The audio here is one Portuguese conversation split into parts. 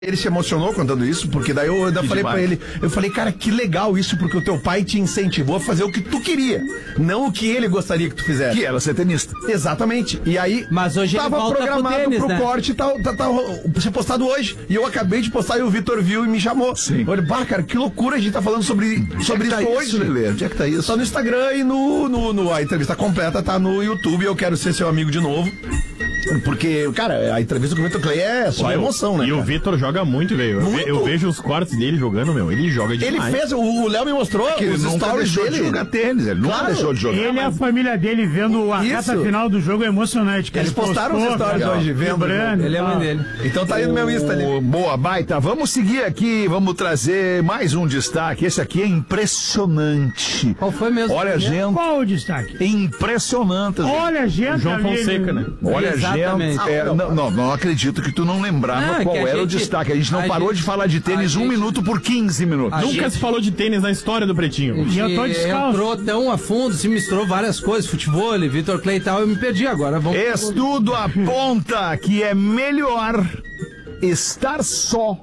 Ele se emocionou contando isso, porque daí eu ainda falei pra ele, eu falei, cara, que legal isso, porque o teu pai te incentivou a fazer o que tu queria, não o que ele gostaria que tu fizesse. Que era ser tenista. Exatamente. E aí, mas hoje tava ele volta programado pro, tênis, pro né? corte, tá ser postado hoje. E eu acabei de postar e o Vitor viu e me chamou. Sim. Eu falei, bah, cara, que loucura, a gente tá falando sobre isso hoje. Lelê? Onde é que tá isso? Só no Instagram e a entrevista completa tá no YouTube. Eu quero ser seu amigo de novo. Porque, cara, a entrevista com o Vitor Clay é só emoção, né? E cara? o Vitor joga muito, velho. Eu vejo os cortes dele jogando, meu. Ele joga demais. Ele fez, o Léo me mostrou Que ele os nunca stories deixou dele. de jogar tênis, ele nunca deixou de jogar. Ele e a família dele vendo a reta final do jogo é emocionante. Eles postaram os stories hoje, vendo. Ele é a mãe dele. Então tá aí no meu Insta ali. Boa, baita. Vamos seguir aqui, vamos trazer mais um destaque. Esse aqui é impressionante. Qual foi mesmo? Olha, gente. Qual o destaque? Impressionante. Olha, gente. João ali, Fonseca, né? Olha, Exatamente. gente. Não acredito que tu não lembrava qual que a era o gente- destaque. A gente não a parou gente- de falar de tênis a gente- minuto por 15 minutos. Nunca se falou de tênis na história do Pretinho. E eu tô descalço. Entrou tão a fundo, se misturou várias coisas, futebol, Vitor Clay e tal, eu me perdi agora. Vamos... Estudo aponta que é melhor estar só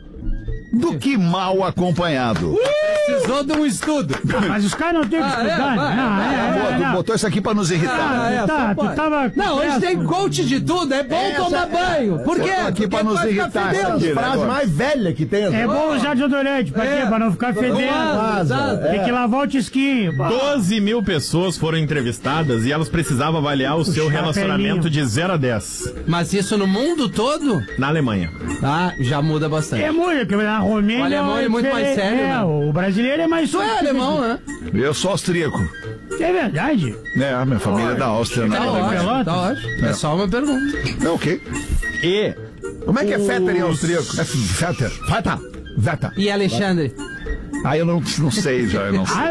do que mal acompanhado. Precisou de um estudo. Mas os caras não têm que estudar. Tu botou isso aqui pra nos irritar. Tu tava... Não, hoje tem coach de tudo, é bom tomar banho. Por quê? Botou aqui pra Porque nos vai ficar irritar, fedendo. essa aqui, né? Frase mais velha que tem. É bom usar desodorante. Pra quê? Pra não ficar fedendo. Exato. Tem que lavar o tisquinho. 12 mil pessoas foram entrevistadas e elas precisavam avaliar o seu chapelinho. relacionamento de 0 a 10 Mas isso no mundo todo? na Alemanha. Ah, já muda bastante. É muito, porque na Romênia... O alemão é muito mais sério, É, né? o brasileiro é mais... Tu é alemão, né? Eu sou austríaco. É verdade. É, minha família é da Áustria, né? Tá ótimo, Pelotas? tá ótimo. É só uma pergunta. É ok. E Como é que é Fetter em austríaco? É Vetter. Vetter. E Alexandre? Ah, eu não sei já, eu não sei.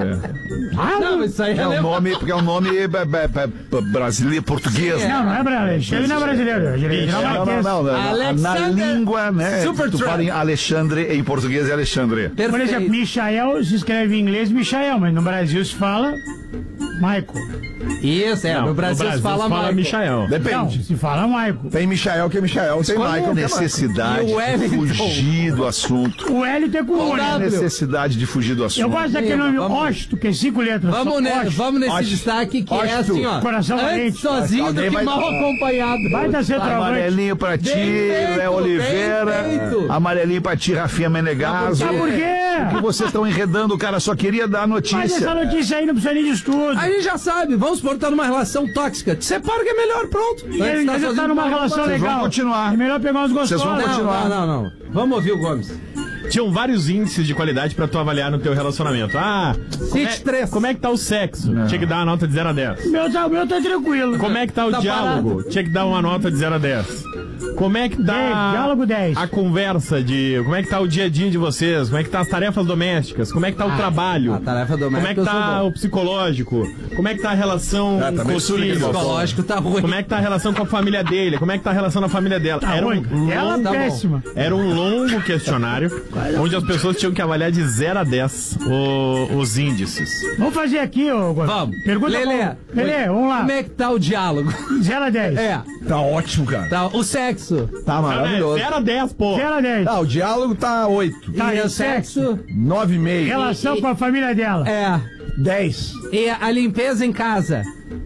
Não, mas isso aí É um nome, porque é um nome brasileiro, português. Não é brasileiro. Ele não é brasileiro. Ele é Não. Na Alexander língua, né? Super Tu Trump. fala em Alexandre, em português é Alexandre. Perfeito. Por exemplo, Michael se escreve em inglês Michael, mas no Brasil se fala Michael. Isso, não, no Brasil se fala Michael. Michael. Não, Depende. se fala Michael. Tem Michael que é Michael, tem Qual é Michael a que é Michael. necessidade E o de Wellington? fugir do assunto? O L tem com o Qual é a olho. necessidade de fugir do assunto? Eu gosto daquele nome Vamos- Osto, que é 5 letras. Vamos nesse Oxe. destaque que é Oxe, assim, ó. Coração Antes valente. sozinho do Alguém que vai- mal acompanhado. Vai dar centroavante. Amarelinho pra ti, Bem feito, Léo Oliveira. bem feito. Amarelinho pra ti, Rafinha Menegaso. Sabe por quê? Que vocês estão enredando, o cara só queria dar a Mas essa notícia. notícia aí não precisa nem de estudo. A gente já sabe, vamos supor que tá numa relação tóxica. Te separa que é melhor, pronto. E ele já tá numa relação Vocês vão legal. continuar. É melhor pegar uns Vocês vão gostosos. continuar. Não. Vamos ouvir o Gomes. Tinham vários índices de qualidade pra tu avaliar no teu relacionamento. Cite 3. Como é que tá o sexo? Tinha que dar uma nota de 0 a 10. O meu tá tranquilo. Como é que tá o Tá diálogo? Tinha que dar uma nota de 0 a 10. Como é que tá Diálogo 10. a conversa de... Como é que tá o dia a dia de vocês? Como é que tá as tarefas domésticas? Como é que tá o trabalho? a tarefa doméstica Como é que eu sou tá bom. o psicológico? Como é que tá a relação tá com meio os surdo aquele filhos? balcão. Psicológico tá ruim. Como é que tá a relação com a família dele? Como é que tá a relação na família dela? Tá ruim. Ela tá bom. péssima. Era um longo questionário onde as pessoas tinham que avaliar de 0 a 10 os índices. Vamos fazer aqui, ô Gomes. Vamos. Pergunta Lelê, Lelê, vamos lá. Como é que tá o diálogo? 0 a 10. É, Tá ótimo, cara. tá. O sexo. Tá maravilhoso. 0 a 10, pô. 0 a 10. Tá, o diálogo tá 8. Tá, e e o o sexo? 9,5. Relação com a família dela. É. 10. E a limpeza em casa?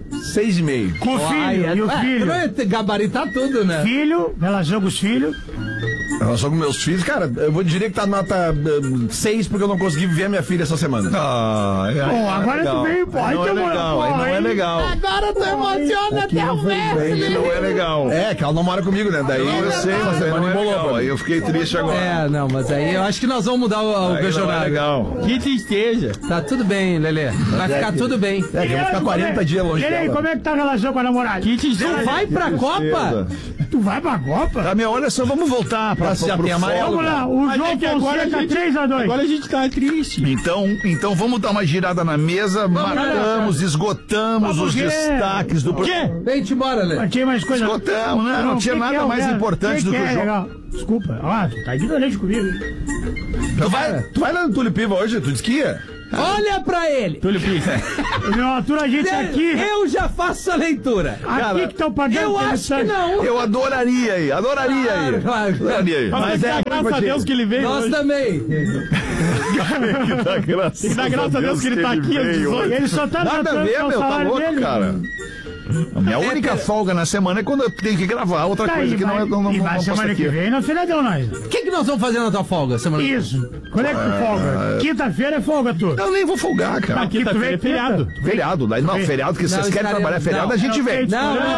6,5. Com o filho. E o filho? Não é gabaritar tudo, né? Filho, relação com os filhos. Em relação com meus filhos, cara, eu diria que tá nota 6 porque eu não consegui ver a minha filha essa semana. Bom, agora tu veio, pô. Aí Não é tu legal, aí não é legal. Agora tu emociona até o Aí não é legal. É, que ela não mora comigo, né? Daí Eu sei, mas aí não é legal. Aí eu fiquei triste agora. É, não, mas aí eu acho que nós vamos mudar o Aí não é questionário. legal. Que tristeza. Tá tudo bem, Lelê. Vai ficar tudo bem. É, que eu vou ficar 40 dias longe Lelê, dela. como é que tá a relação com a namorada? Que tristeza. Tu vai pra Copa? Tu vai pra Copa? Tá, meu, olha só, vamos voltar pra Já tem amarelo. Vamos lá, o Mas João é que agora Fonseca a gente- 3-2. Agora a gente tá triste. Então vamos dar uma girada na mesa, matamos, esgotamos os quê? destaques do Quê? Vem-te embora, Lelê. Mas tinha mais coisa. Esgotamos, né? Não tinha que nada é o mais cara? importante do que o é jogo. legal? Desculpa. Ah, tu tá ignorante comigo. Tu vai lá no Tulipiva hoje? Tu disse que ia? Olha pra ele. Túlio Pires. Ele não atura a gente aqui. Eu já faço a leitura. Aqui que estão pagando. Eu acho que não. Eu adoraria ir. Claro. Adoraria ir. Mas graças a Deus que ele veio. Nós também. Tem que dar graças a Deus que ele tá aqui às 18. Ele só tá Nada a tratando ver, com o meu, tá salário louco, dele. cara. A minha única folga na semana é quando eu tenho que gravar. Outra Tá, coisa e que não vai- é. Não e vai posso semana aqui. que vem, no feriadão, nós. O que nós vamos fazer na tua folga semana que vem? Isso. Quando é que tu folga? Quinta-feira é folga, tu. Eu nem vou folgar, cara. Aqui tu Quinta-feira vem é feriado. Feriado, daí não, feriado que vocês querem trabalhar feriado, a gente vem.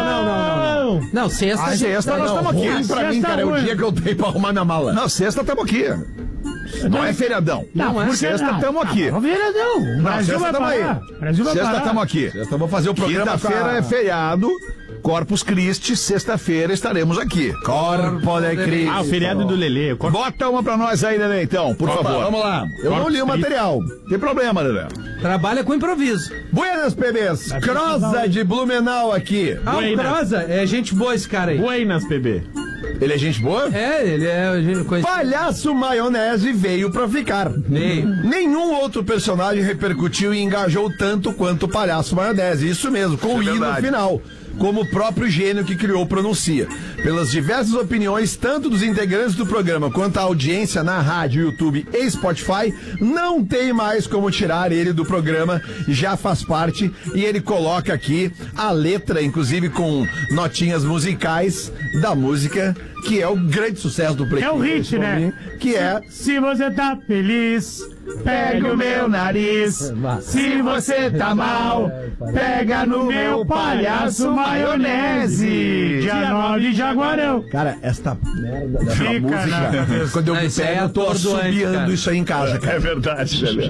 Não. Não, sexta. Sexta nós estamos aqui. Ruim pra mim, cara, é o dia que eu tenho pra arrumar minha mala. Não, sexta estamos aqui. Não é feriadão. Não, é Sexta estamos aqui. Não, feriadão. O Brasil sexta vai tamo aí. parar. O Brasil vai Sexta parar. estamos aqui. Eu vou fazer o programa Quinta-feira é feriado. Corpus Christi, sexta-feira estaremos aqui. Corpo de Cristo. Ah, o feriado do Lelê. Bota uma pra nós aí, Lelê, então, por favor. Vamos lá. Eu não li o material. Tem problema, Lelê. Trabalha com improviso. Buenas, bebês. Croza de Blumenau aqui. Ah, o Buenas. Croza, é gente boa esse cara aí. Buenas, PB. Ele é gente boa? É, ele é gente conhecido. Palhaço Maionese veio pra ficar. Veio. Nenhum outro personagem repercutiu e engajou tanto quanto o Palhaço Maionese. Isso mesmo, com o Isso é i no verdade. final. Como o próprio gênio que criou pronuncia. Pelas diversas opiniões, tanto dos integrantes do programa quanto a audiência na rádio, YouTube e Spotify, não tem mais como tirar ele do programa, já faz parte, e ele coloca aqui a letra, inclusive com notinhas musicais da música, que é o grande sucesso do Pretinho. É o hit, né? Que é... Se você tá feliz, pega o meu nariz. Se você tá mal, pega no meu palhaço maionese. Dia 9 de Jaguarão. Cara, esta merda da Fica música, na- quando eu Não, me isso aí pego, é eu tô atordoante, assobiando cara. isso aí em casa, cara. É verdade, Lelê.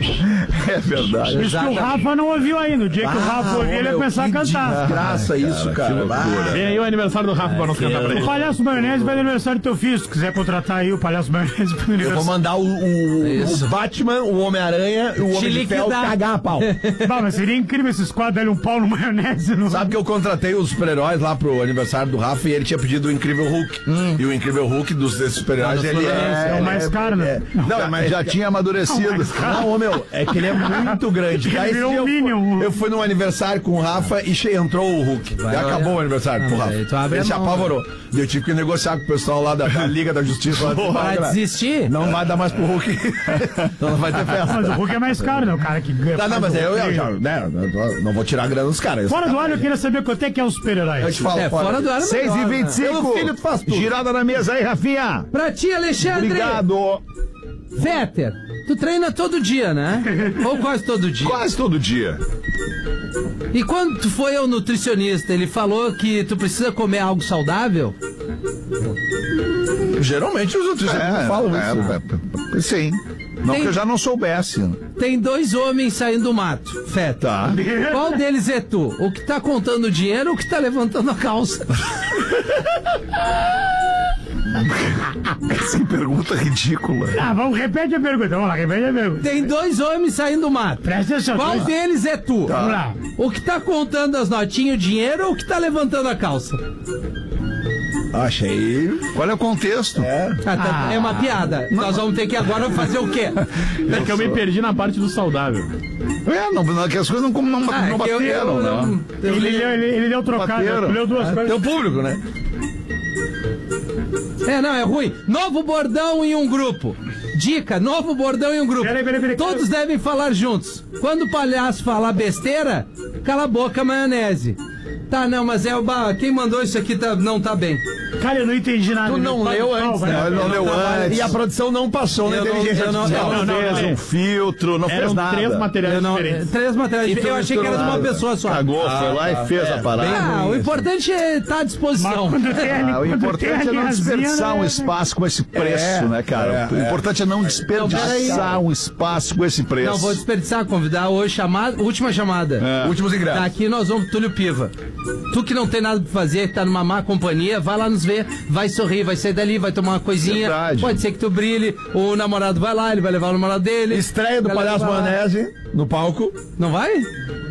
É verdade. Isso que o Rafa não ouviu ainda. O dia que o Rafa ouvir, ele ia começar a cantar. Graça isso, cara. Vem aí o aniversário do Rafa pra nós cantar pra O ele. Palhaço Maionese vai no aniversário do teu filho. Se quiser contratar aí o Palhaço Maionese pro Eu vou aniversário. mandar o Isso. Batman, o Homem-Aranha e o Homem de Ferro liquidar. cagar a pau. Bah, mas seria incrível esses quadros darem um pau no maionese. No... Sabe que eu contratei os super-heróis lá pro aniversário do Rafa e ele tinha pedido o Incrível Hulk. E o Incrível Hulk desses super-heróis, ele É o mais caro, né? Não, Mas já tinha amadurecido. Não, ô, meu, é que ele é muito grande. Aí, virou esse um dia Minion. eu fui num aniversário com o Rafa e entrou o Hulk. E acabou o aniversário pro Rafa. aí tu abre Ele a se mão, apavorou. E eu tive que negociar com o pessoal lá da Liga da Justiça. Lá, Vai desistir? não vai dar mais pro Hulk. Então não vai ter Mas o festa. Hulk é mais caro, né? O cara que ganha. Não, mas eu já, né, não vou tirar a grana dos caras. Fora do ar, eu queria saber quanto é que é os Eu super-heróis. te falo, Fora do ar é melhor, né? 6h25. Pelo filho tu faz tudo. Girada na mesa aí, Rafinha. Pra ti, Alexandre. Obrigado. Fetter, tu treina todo dia, né? Ou quase todo dia. Quase todo dia. E quando tu foi ao nutricionista, ele falou que tu precisa comer algo saudável? Geralmente os outros falam isso. Sim. Não Tem- que eu já não soubesse. Tem 2 homens saindo do mato, Fetter. Tá. Qual deles é tu? O que tá contando o dinheiro ou o que tá levantando a calça? Que pergunta ridícula. Ah, repete a pergunta. Vamos lá, repete a pergunta. Tem 2 homens saindo do mato. Presta atenção. Qual deles é tu? Vamos lá. O que tá contando as notinhas, o dinheiro ou o que tá levantando a calça? Achei. Qual é o contexto? É uma piada. Nós vamos ter que agora fazer o quê? É que eu me perdi na parte do saudável. Não, que as coisas não É que bateram, né? Ele deu trocado. Bateram. Tu leu duas coisas. Teu público, né? Não, é ruim. Novo bordão em um grupo. Dica, novo bordão em um grupo. Peraí. Todos devem falar juntos. Quando o palhaço falar besteira, cala a boca, maionese. Tá, não, mas quem mandou isso aqui não tá bem. Cara, eu não entendi nada. Tu não leu antes, né? Ele não leu antes. E a produção não passou na Eu não- inteligência eu não- artificial. eu Não fez não. um filtro, não fez Eram nada. 3 materiais diferentes. 3 materiais. Eu achei que era de uma pessoa só. Cagou, foi lá e fez a parada. O importante é estar à Mas disposição. quando tem ali, O quando tem importante é a não linhazinha, desperdiçar né? um espaço com esse preço, né, cara? O importante é não desperdiçar um espaço com esse preço. Não, vou desperdiçar, convidar hoje, última chamada. Últimos Tá ingressos. aqui, nós vamos pro Túlio Piva. Tu que não tem nada pra fazer, que tá numa má companhia, vai lá nos ver, vai sorrir, vai sair dali, vai tomar uma coisinha. Verdade. Pode ser que tu brilhe, o namorado vai lá, ele vai levar o namorado dele. Estreia do Galera Palhaço vai lá. Maionese no palco. Não vai?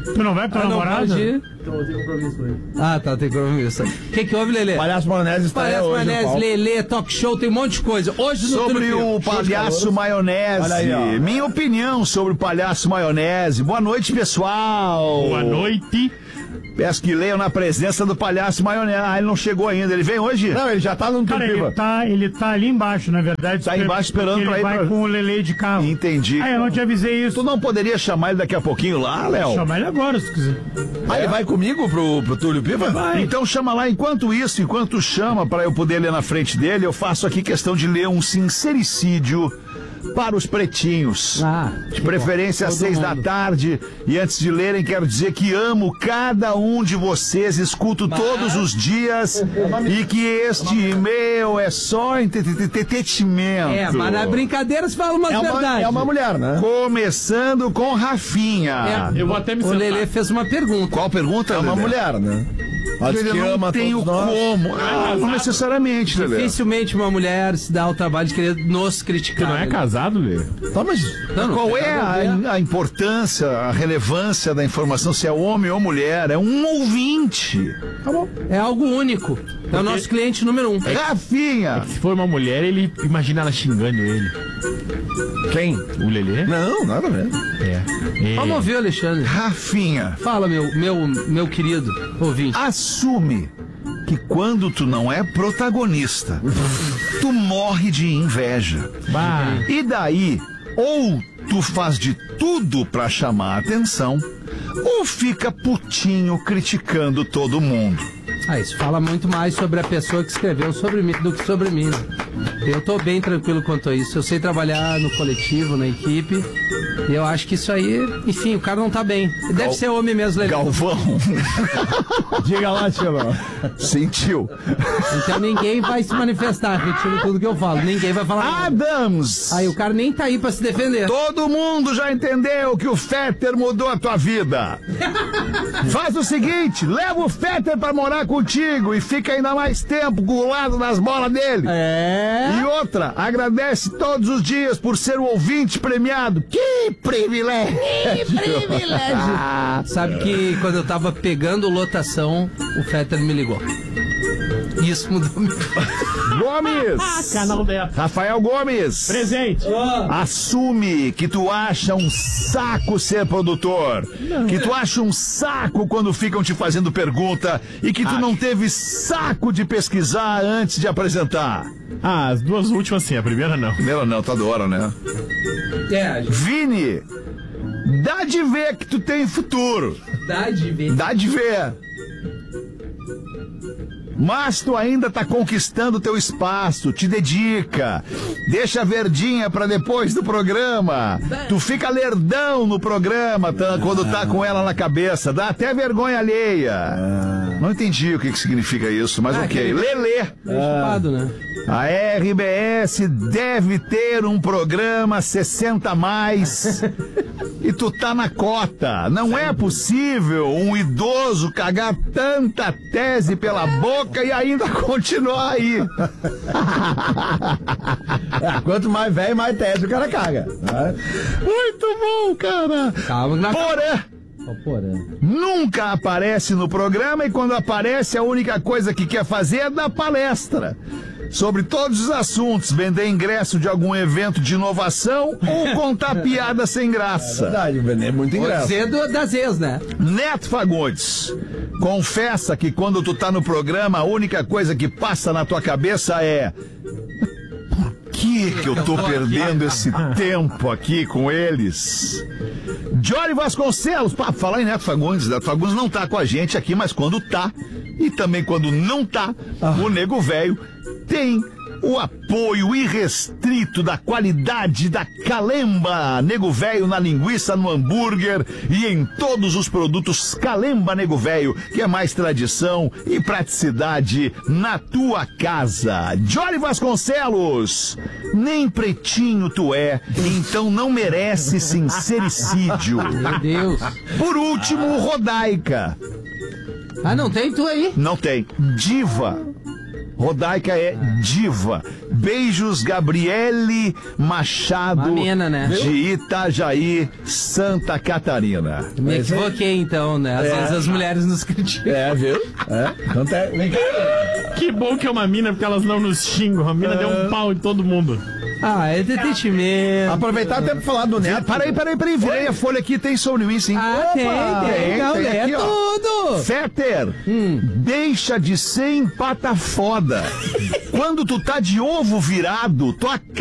Tu não vai com tua namorada? Tem compromisso hoje. Ah, tá, tem compromisso. O que houve, Lelê? Palhaço Maionese está Palhaço hoje. Maionese, Lelê, talk show, tem um monte de coisa. Hoje no Sobre Túlio o Palhaço Maionese. Olha aí, ó. Minha opinião sobre o Palhaço Maionese. Boa noite, pessoal. Boa noite. Peço que leiam na presença do Palhaço Maionese. Ah, ele não chegou ainda. Ele vem hoje? Não, ele já tá no Cara, ele tá ali embaixo, na verdade. Tá embaixo esperando pra ir Ele vai pra... com o Lelê de carro. Entendi. Ah, eu não te avisei isso. Tu não poderia chamar ele daqui a pouquinho lá, Léo? Chama ele agora, se quiser. Ah, ele vai comigo pro Túlio Piva? Então chama lá. Enquanto tu chama para eu poder ler na frente dele, eu faço aqui questão de ler um sincericídio para os pretinhos. De preferência às 6 da tarde. E antes de lerem, quero dizer que amo cada um de vocês, escuto todos os dias e que este e-mail é só entretenimento. mas na brincadeira se fala umas verdades. É uma mulher, né? Começando com Rafinha. Eu vou até me O sentar. Lelê fez uma pergunta. Qual pergunta, É uma Lelê? mulher, né? Ela diz que Eu não ama tenho todos nós. como. Não necessariamente, Lelê. Dificilmente uma mulher se dá o trabalho de querer nos criticar. Tu não é né? casado, Lê? Tá, mas Não, Qual tem é nada a ver. a importância, a relevância da informação, se é homem ou mulher? É um ouvinte. É algo único. É o nosso cliente número 1. Rafinha. Se for uma mulher, ele imagina ela xingando ele. quem? O Lelê? Não, nada a ver. É. Vamos ouvir, Alexandre. Rafinha, Fala, meu querido ouvinte. assume que quando tu não é protagonista, tu morre de inveja. Bah. E daí, ou tu faz de tudo pra chamar a atenção, ou fica putinho criticando todo mundo. Isso fala muito mais sobre a pessoa que escreveu sobre mim do que sobre mim. Eu tô bem tranquilo quanto a isso. Eu sei trabalhar no coletivo, na equipe. E eu acho que isso aí, enfim, o cara não tá bem. Deve ser homem mesmo, Lelê. Galvão. Diga lá, Tchelo. Sentiu. Então ninguém vai se manifestar, retiro tudo que eu falo. Ninguém vai falar nada. Adams. Aí o cara nem tá aí pra se defender. Todo mundo já entendeu que o Fetter mudou a tua vida. Faz o seguinte, leva o Fetter pra morar contigo e fica ainda mais tempo colado nas bolas dele. E outra, agradece todos os dias por ser o ouvinte premiado. Que privilégio! Sabe que quando eu tava pegando lotação, o Fetter me ligou. Isso mudou meu. Gomes! Canal 10. Rafael Gomes! Presente. Assume que tu acha um saco ser produtor. Que tu acha um saco quando ficam te fazendo pergunta e que tu não teve saco de pesquisar antes de apresentar. Ah, as duas últimas sim, a primeira não. Primeiro não, tá da hora, né? Vini, dá de ver que tu tem futuro. Dá de ver. Dá de ver. Mas tu ainda tá conquistando teu espaço, te dedica. Deixa a verdinha pra depois do programa. Tu fica lerdão no programa quando tá com ela na cabeça. Dá até vergonha alheia. Não entendi o que significa isso, mas ok. Lelê. Chupado, né? A RBS deve ter um programa 60 a mais e tu tá na cota. Não é possível um idoso cagar tanta tese pela boca e ainda continuar aí. Quanto mais velho, mais tese o cara caga. Muito bom, cara. Calma, na Porém, nunca aparece no programa e quando aparece a única coisa que quer fazer é dar palestra sobre todos os assuntos, vender ingresso de algum evento de inovação ou contar piada sem graça. Verdade, vender muito Vou ingresso. dizer das ex, né? Neto Fagundes, confessa que quando tu tá no programa a única coisa que passa na tua cabeça é: por que eu tô perdendo esse tempo aqui com eles? Johnny Vasconcelos, falar em Neto Fagundes não tá com a gente aqui, mas quando tá, e também quando não tá, o Nego Velho tem o apoio irrestrito da qualidade da Calemba Nego Velho na linguiça, no hambúrguer e em todos os produtos Calemba Nego Velho, que é mais tradição e praticidade na tua casa. Johnny Vasconcelos, nem pretinho tu é, então não merece sincericídio. Meu Deus. Por último, Rodaica. Ah, não tem tu aí? Não tem. Diva. Rodaica é diva. Beijos, Gabriele Machado, Uma mina, né? de Itajaí, Santa Catarina. Me equivoquei então, né? Às vezes as mulheres nos criticam. Viu? Então vem cá. Que bom que é uma mina, porque elas não nos xingam. A mina deu um pau em todo mundo. Ah, é detentimento. Aproveitar até pra falar do Neto. Peraí, virei a folha aqui, tem Soul New, sim. Ah, tem. Não, tem é aqui, ó. tudo. Fetter, deixa de ser empata foda. Quando tu tá de ovo virado, tua